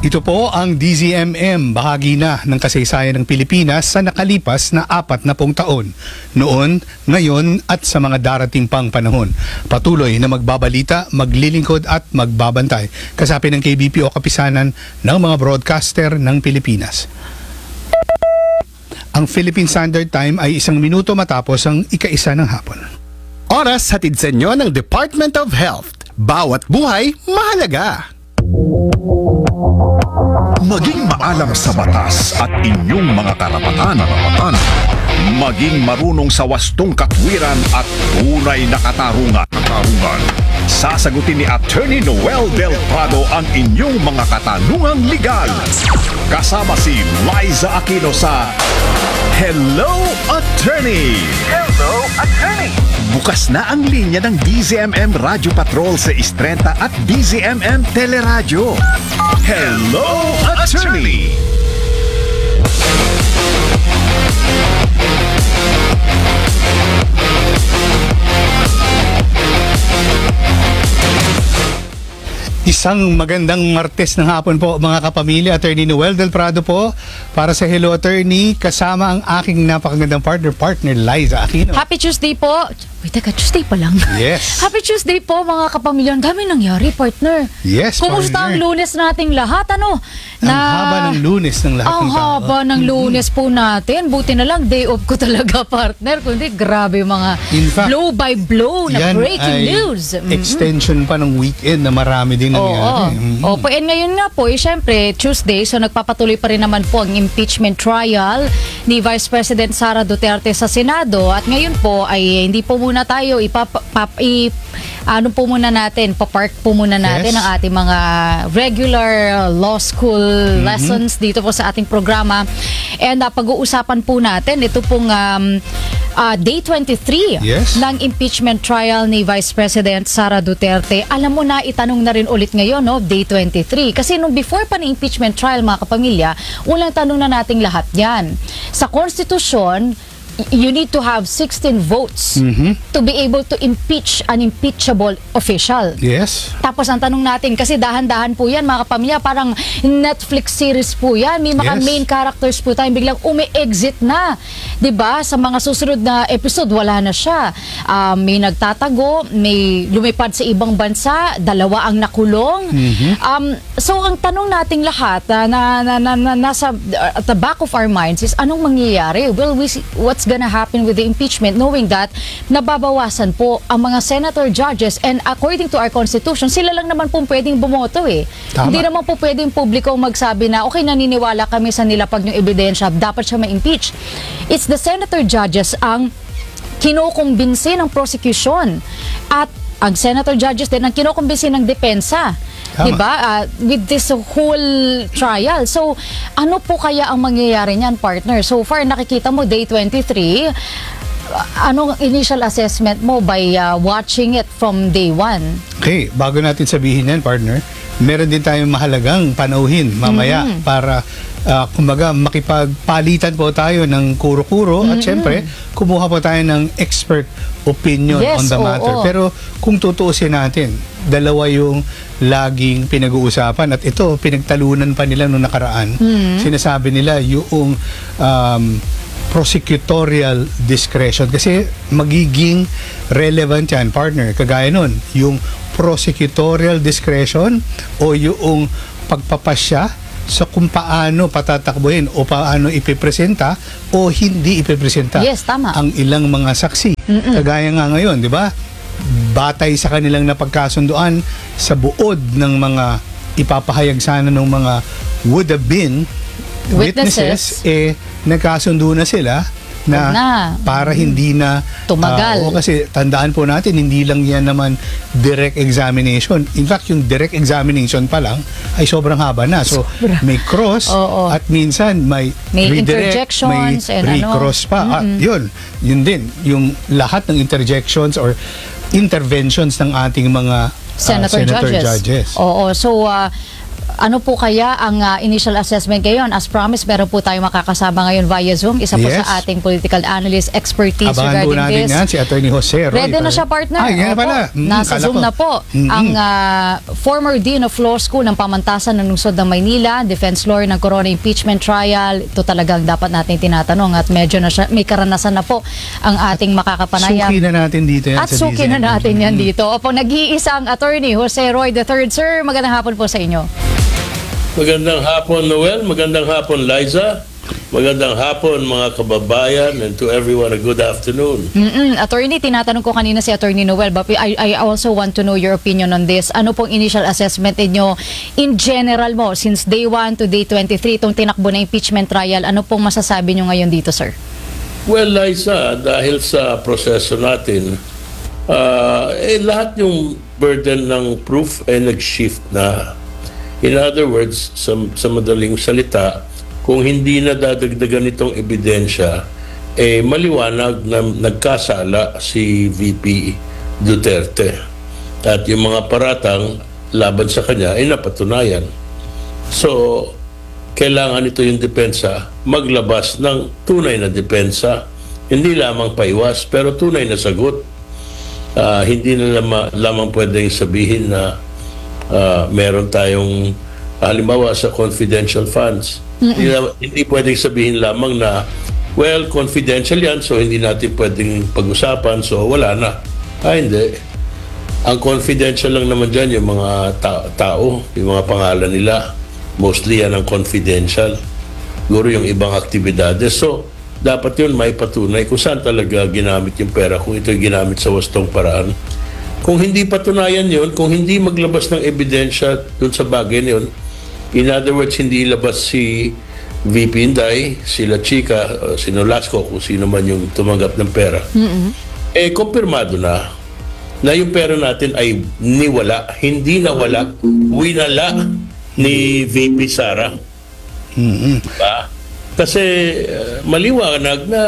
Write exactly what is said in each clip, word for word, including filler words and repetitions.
Ito po ang D Z M M, bahagi na ng kasaysayan ng Pilipinas sa nakalipas na apat na pung taon. Noon, ngayon at sa mga darating pang panahon. Patuloy na magbabalita, maglilingkod at magbabantay. Kasapi ng K B P o kapisanan ng mga broadcaster ng Pilipinas. Ang Philippine Standard Time ay isang minuto matapos ang ika-isa ng hapon. Oras hatid sa inyo ng Department of Health. Bawat buhay, mahalaga. Maging maalam sa batas at inyong mga karapatan. Maging marunong sa wastong katwiran at tunay na katarungan. katarungan. Sasagutin ni Attorney Noel Del Prado ang inyong mga katanungang legal. Kasama si Liza Aquino sa Hello, Attorney! Hello, Attorney! Bukas na ang linya ng D Z M M Radio Patrol sa Istrenta at D Z M M Teleradyo. Hello, Attorney! Isang magandang Martes ng hapon po mga kapamilya. Attorney Noel Del Prado po para sa Hello Attorney, kasama ang aking napakagandang partner, partner Liza Aquino. Happy Tuesday po. Wait, teka, Tuesday pa lang. Yes. Happy Tuesday po mga kapamilya. Ang dami nangyari, partner. Yes, Kumusta partner. ang Lunes nating lahat? Ano? Ang haba ng Lunes ng lahat Ang ng tao. haba ng Lunes po natin. Buti na lang, day off ko talaga, partner. Kundi grabe yung mga In fact, blow by blow na yan breaking ay news. Mhm. extension pa ng weekend na marami din Oo. nangyari. Mm. Opo, and ngayon nga po, eh, syempre, Tuesday, so nagpapatuloy pa rin naman po ang impeachment trial ni Vice President Sara Duterte sa Senado. At ngayon po, ay hindi po muna tayo ipap, pap, i, ano po muna natin, papark po muna natin Yes. ang ating mga regular law school Mm-hmm. lessons dito po sa ating programa. And uh, pag-uusapan po natin, ito pong um, uh, day twenty-three Yes. ng impeachment trial ni Vice President Sara Duterte. Alam mo na, itanong na rin ulit ngayon, no, day twenty-three. Kasi nung before pa ng impeachment trial, mga kapamilya, unang tanong na nating lahat yan. Sa konstitusyon, you need to have sixteen votes Mhm. to be able to impeach an impeachable official. Yes. Tapos ang tanong natin, kasi dahan-dahan po yan mga kapamilya, parang Netflix series po yan. May mga Yes. main characters po tayo, biglang umi-exit na. 'Di ba? Sa mga susunod na episode, wala na siya. Ah, may nagtatago, may lumipad sa ibang bansa, dalawa ang nakulong. Um, so ang tanong nating lahat ah, na, na, na, na nasa uh, at the back of our minds is anong mangyayari? Will we see what's gonna happen with the impeachment, knowing that nababawasan po ang mga senator judges, and according to our constitution, sila lang naman po pwedeng bumoto eh. Tama. Hindi naman po pwedeng publiko magsabi na okay, naniniwala kami sa nilapag yung ebidensya, dapat siya ma-impeach. It's the senator judges ang kinukumbinsi ng prosecution at ang senator judges din ang kinukumbinsi ng depensa. Tama. Diba? Uh, with this whole trial. So, ano po kaya ang mangyayari niyan, partner? So far, nakikita mo, day twenty-three, anong initial assessment mo by uh, watching it from day one? Okay, bago natin sabihin yan, partner, meron din tayong mahalagang panauhin mamaya Mm-hmm. para uh, kumbaga makipagpalitan po tayo ng kuro-kuro at syempre kumuha po tayo ng expert opinion Yes, on the matter. oo. Pero kung tutuusin natin, dalawa yung laging pinag-uusapan at ito pinagtalunan pa nila noong nakaraan. Sinasabi nila yung um, prosecutorial discretion kasi magiging relevant yan, partner, kagaya nun yung prosecutorial discretion o yung pagpapasya sa kung paano patatakbuhin o paano ipipresenta o hindi ipipresenta Yes, tama. ang ilang mga saksi. Kagaya nga ngayon, di ba? Batay sa kanilang napagkasunduan sa buod ng mga ipapahayag sana ng mga would have been witnesses, Witnesses. eh nagkasundo na sila na, Huwag na. para hindi na Tumagal. ah, oo, kasi tandaan po natin, hindi lang yan naman direct examination. In fact, yung direct examination pa lang ay sobrang haba na. So, Sobra. may cross Oo. at minsan may, May redirect, interjections may and ano. recross pa. At yun, yun din. Yung lahat ng interjections or interventions ng ating mga ah, Senator, senator judges. judges. Oo. So, uh, Ano po kaya ang uh, initial assessment ngayon? As promised, meron po tayo makakasama ngayon via Zoom. Isa po Yes. sa ating political analyst expertise Abangan po regarding natin this. yan, si Attorney Jose Roy. Ready na siya, partner. Ay, yan Opo, pala. Mm, Nasa kala Zoom ko. na po. Mm-mm. Ang uh, former Dean of Law School ng Pamantasan ng Lungsod ng Maynila, defense lawyer ng Corona impeachment trial. Ito talagang dapat natin tinatanong at medyo na siya, may karanasan na po ang ating makakapanayam. Suki na natin dito yan At sa suki na D Z N. natin yan dito. Opo, nag-iisang attorney, Jose Roy the third. Sir, magandang hapon po sa inyo. Magandang hapon, Noel. Magandang hapon, Liza. Magandang hapon, mga kababayan. And to everyone, a good afternoon. Mm-mm. Attorney, tinatanong ko kanina si Attorney Noel, but I, I also want to know your opinion on this. Ano pong initial assessment ninyo in general mo, since day one to day twenty-three, itong tinakbo na impeachment trial, ano pong masasabi nyo ngayon dito, sir? Well, Liza, dahil sa proseso natin, uh, eh, lahat yung burden ng proof ay nag-shift na. In other words, sa, sa madaling salita, kung hindi na dadagdagan itong ebidensya, eh maliwanag na nagkasala si V P Duterte. At yung mga paratang laban sa kanya ay napatunayan. So, kailangan ito yung depensa maglabas ng tunay na depensa. Hindi lamang paiwas, pero tunay na sagot. Uh, hindi na lamang, lamang pwedeng sabihin na uh, meron tayong halimbawa sa confidential funds. Hindi, na- hindi pwedeng sabihin lamang na, well, confidential yan, so hindi natin pwedeng pag-usapan, so wala na. Ah, hindi. Ang confidential lang naman dyan, yung mga ta- tao, yung mga pangalan nila, mostly yan ang confidential. Siguro yung ibang aktibidades. So, dapat yun may patunay kung saan talaga ginamit yung pera, kung ito'y ginamit sa wastong paraan. Kung hindi patunayan yun, kung hindi maglabas ng ebidensya dun sa bagay na yun, in other words, hindi ilabas si V P Inday, sila Chika, uh, si Nolasco, kung sino man yung tumanggap ng pera, eh, kumpirmado na na yung pera natin ay niwala, hindi nawala, winala ni V P Sara. Diba? Kasi uh, maliwanag na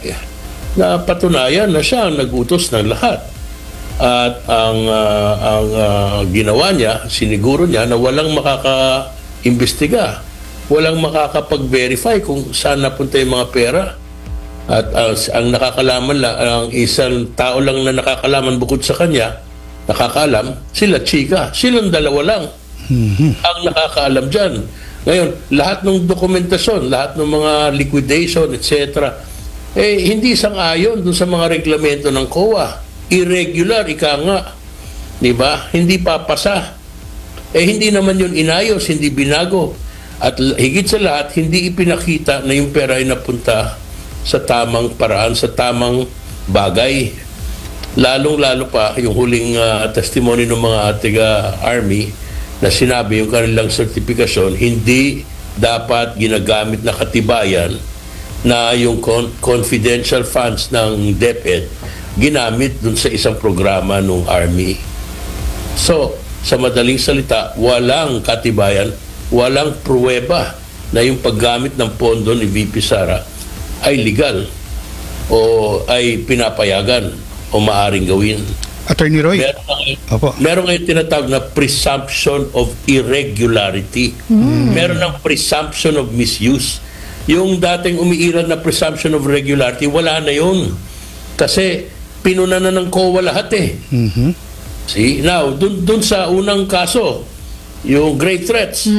na patunayan na siya ang nag-utos ng lahat. At ang uh, ang uh, ginawa niya, siniguro niya na walang makaka-imbestiga, walang makakapag-verify kung saan napunta yung mga pera. At uh, ang nakakalaman lang, ang isang tao lang na nakakalaman bukod sa kanya, nakakaalam, sila Chika. Silang dalawa lang ang nakakaalam dyan. Ngayon, lahat ng dokumentasyon, lahat ng mga liquidation, et cetera, eh, hindi sang-ayon dun sa mga reglamento ng C O A. Irregular, ika nga. Diba? Hindi papasa. Eh, hindi naman yun inayos, hindi binago. At higit sa lahat, hindi ipinakita na yung pera ay napunta sa tamang paraan, sa tamang bagay. Lalong-lalo pa yung huling uh, testimony ng mga tiga-army na sinabi yung kanilang sertifikasyon, hindi dapat ginagamit na katibayan na yung con- confidential funds ng DepEd ginamit dun sa isang programa ng Army. So, sa madaling salita, walang katibayan, walang pruweba na yung paggamit ng pondo ni V P Sara ay legal o ay pinapayagan o maaring gawin. Attorney Roy. Meron ngayon, Opo. meron ngayon tinatawag na presumption of irregularity. Meron ng presumption of misuse. Yung dating umiiral na presumption of regularity, wala na yun. Kasi pinuna na ng C O A lahat eh. Mhm. See? Now, dun, dun sa unang kaso, yung grave threats,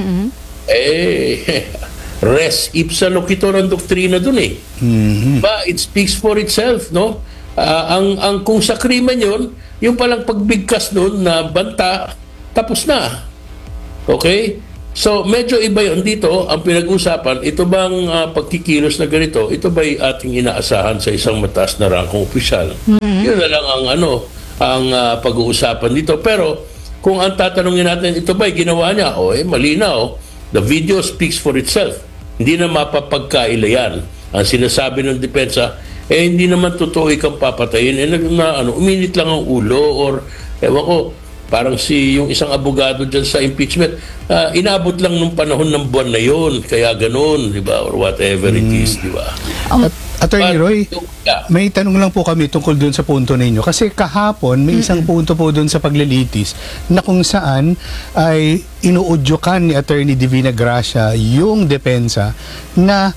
eh, res ipsa loquitur ang doktrina dun eh. Ba, it speaks for itself, no? Ah, ang, ang kung sa krimen yun, yung palang pagbigkas nun na banta, tapos na. Okay? So, medyo iba yun dito, ang pinag-usapan, ito bang uh, pagkikilos na ganito, ito ba'y ating inaasahan sa isang mataas na rangkong opisyal? Yun na lang ang ano, ang uh, pag-uusapan dito. Pero, kung ang tatanungin natin, ito ba'y ginawa niya? O, eh, malinaw. The video speaks for itself. Hindi na mapapagkaila yan. Ang sinasabi ng depensa, eh, hindi naman totoo ikang papatayin. Eh, na, ano, uminit lang ang ulo or, ewan ko, parang si yung isang abogado dyan sa impeachment, uh, inabot lang nung panahon ng buwan na yon, kaya ganun, di ba? Or whatever it is, di ba? Um, At Attorney But- Roy, Yeah. may tanong lang po kami tungkol dun sa punto ninyo. Kasi kahapon, may isang punto po dun sa paglilitis na kung saan ay inuudyokan ni Attorney Divina Gracia yung depensa na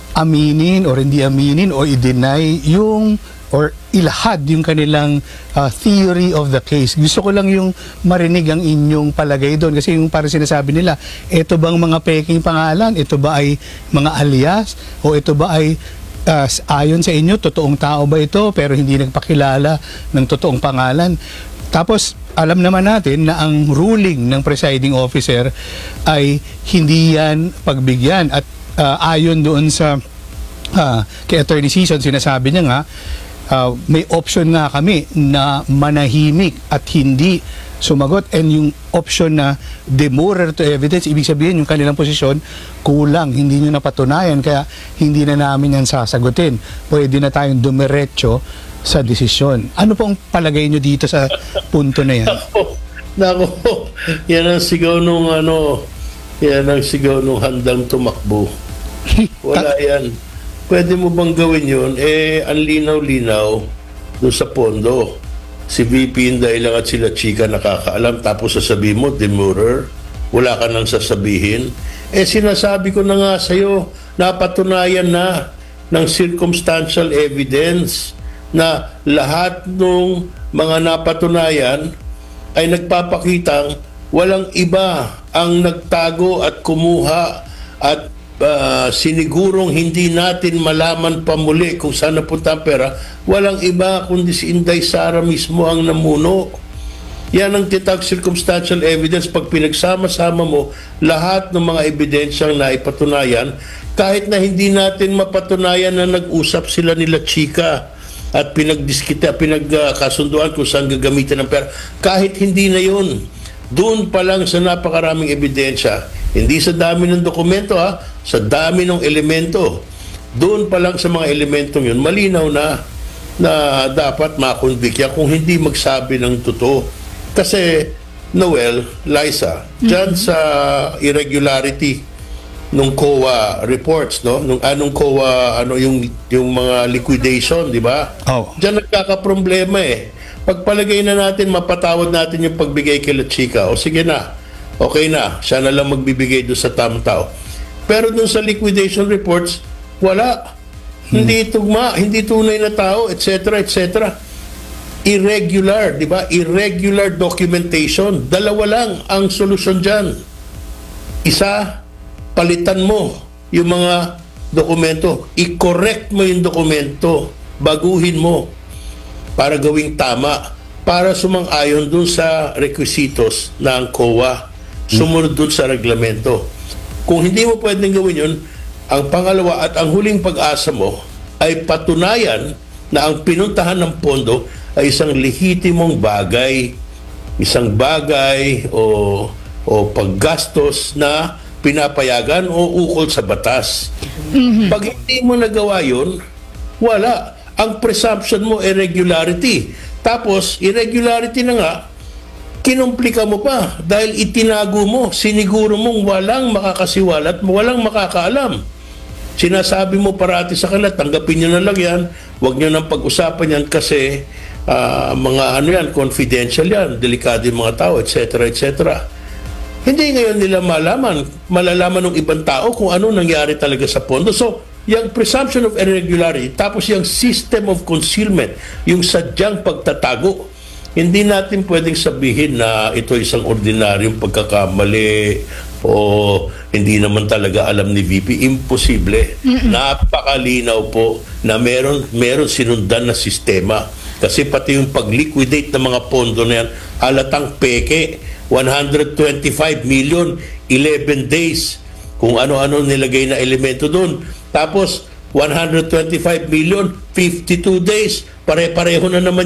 aminin or hindi aminin o i-deny yung or ilahad yung kanilang uh, theory of the case. Gusto ko lang yung marinig ang inyong palagay doon kasi yung parang sinasabi nila, ito bang mga peking pangalan? Ito ba ay mga alias? O ito ba ay uh, ayon sa inyo, totoong tao ba ito pero hindi nagpakilala ng totoong pangalan? Tapos, alam naman natin na ang ruling ng presiding officer ay hindi yan pagbigyan at uh, ayon doon sa uh, kay Attorney Season, sinasabi niya nga Uh, may option nga kami na manahimik at hindi sumagot, and yung option na demurrer to evidence, ibig sabihin yung kanilang posisyon kulang, hindi nyo napatunayan kaya hindi na namin yan sasagutin, pwede na tayong dumiretso sa desisyon. Ano po ang palagay nyo dito sa punto na yan? Nako, nako, yan ang sigaw nung ano, yan ang sigaw nung handang tumakbo. Wala yan. Pwede mo bang gawin yun? Eh, ang linaw-linaw doon sa pondo. Si V P Inday lang at sila Chika nakakaalam, tapos sasabihin mo, demurrer, wala ka nang sasabihin. Eh, sinasabi ko na nga sa'yo, napatunayan na ng circumstantial evidence na lahat ng mga napatunayan ay nagpapakitang walang iba ang nagtago at kumuha at Uh, sinigurong hindi natin malaman pa muli kung saan napunta ang pera. Walang iba kundi si Inday Sara mismo ang namuno. Yan ang titag circumstantial evidence. Pag pinagsama-sama mo lahat ng mga ebidensyang naipatunayan, kahit na hindi natin mapatunayan na nag-usap sila nila Chika at pinagdiskita, pinagkasunduan kung saan gagamitin ang pera, kahit hindi na yun, doon pa lang sa napakaraming ebidensya, hindi sa dami ng dokumento ha, sa dami ng elemento, doon pa lang sa mga elementong yun, malinaw na na dapat makonvict kung hindi magsabi ng totoo. Kasi, Noel, Liza, dyan sa irregularity nung C O A reports, no? Nung anong C O A, ano yung yung mga liquidation, di ba? Oh. Diyan nagkakaproblema eh. Pagpalagay na natin, mapatawad natin yung pagbigay kay La Chica. O sige na, okay na, siya na lang magbibigay doon sa tamang tao. Pero doon sa liquidation reports, wala. Hmm. Hindi tugma, hindi tunay na tao, et cetera, et cetera. Irregular, di ba? Irregular documentation. Dalawa lang ang solusyon dyan. Isa, palitan mo yung mga dokumento. I-correct mo yung dokumento. Baguhin mo para gawing tama, para sumang-ayon dun sa requisitos ng C O A, sumunod dun sa reglamento. Kung hindi mo pwedeng gawin yun, ang pangalawa at ang huling pag-asa mo ay patunayan na ang pinuntahan ng pondo ay isang lehitimong bagay, isang bagay o, o paggastos na pinapayagan o ukol sa batas. Mm-hmm. Pag hindi mo nagawa yun, wala. Ang presumption mo irregularity. Tapos, irregularity na nga, kinumplika mo pa dahil itinago mo, siniguro mong walang makakasiwalat, walang makakaalam. Sinasabi mo parati sa kanila, tanggapin nyo na lang yan, huwag nyo nang pag-usapan yan kasi uh, mga ano yan, confidential yan, delikado yung mga tao, et cetera, et cetera. Hindi ngayon nila malaman, malalaman ng ibang tao kung ano nangyari talaga sa pondo. So, yung presumption of irregularity, tapos yung system of concealment, yung sadyang pagtatago, hindi natin pwedeng sabihin na ito isang ordinaryong pagkakamali o hindi naman talaga alam ni V P. Imposible. Mm-mm. Napakalinaw po na meron, meron sinundan na sistema. Kasi pati yung pag-liquidate ng mga pondo na yan, halatang peke, one hundred twenty-five million, eleven days, kung ano-ano nilagay na elemento doon. Tapos, one hundred twenty-five million, fifty-two days, pare-pareho na naman